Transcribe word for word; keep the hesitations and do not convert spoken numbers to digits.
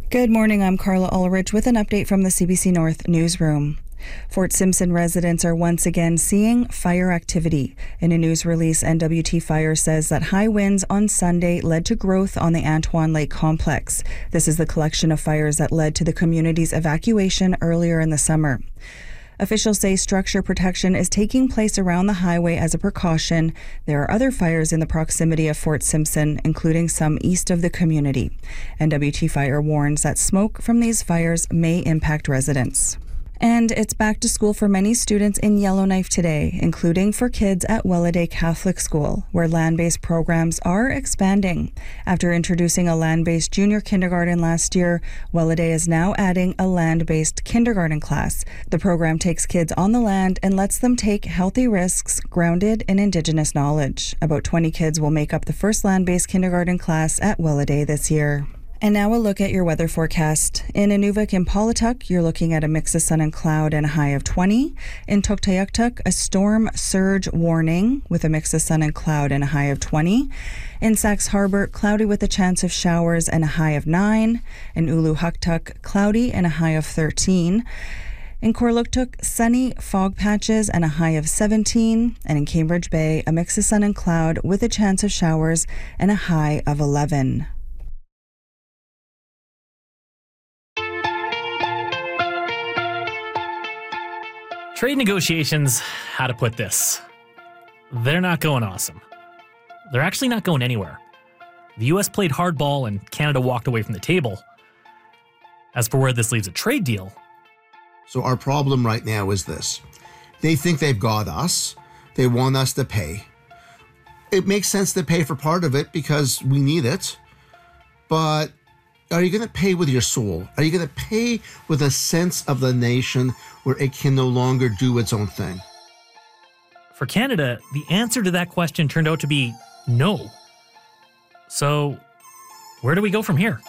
Good morning, I'm Carla Ulrich with an update from the C B C North newsroom. Fort Simpson residents are once again seeing fire activity. In a news release, N W T Fire says that high winds on Sunday led to growth on the Antoine Lake complex. This is the collection of fires that led to the community's evacuation earlier in the summer. Officials say structure protection is taking place around the highway as a precaution. There are other fires in the proximity of Fort Simpson, including some east of the community. N W T Fire warns that smoke from these fires may impact residents. And it's back to school for many students in Yellowknife today, including for kids at Welladay Catholic School, where land-based programs are expanding. After introducing a land-based junior kindergarten last year, Welladay is now adding a land-based kindergarten class. The program takes kids on the land and lets them take healthy risks grounded in Indigenous knowledge. About twenty kids will make up the first land-based kindergarten class at Welladay this year. And now a look at your weather forecast. In Inuvik and Paulatuk, you're looking at a mix of sun and cloud and a high of twenty. In Tuktoyaktuk, a storm surge warning with a mix of sun and cloud and a high of twenty. In Sax Harbor, cloudy with a chance of showers and a high of nine. In Uluhuktuk, cloudy and a high of thirteen. In Korluktuk, sunny fog patches and a high of seventeen. And in Cambridge Bay, a mix of sun and cloud with a chance of showers and a high of eleven. Trade negotiations, how to put this? They're not going awesome. They're actually not going anywhere. The U S played hardball and Canada walked away from the table. As for where this leaves a trade deal. So our problem right now is this. They think they've got us. They want us to pay. It makes sense to pay for part of it because we need it. But are you going to pay with your soul? Are you going to pay with a sense of the nation where it can no longer do its own thing? For Canada, the answer to that question turned out to be no. So, where do we go from here?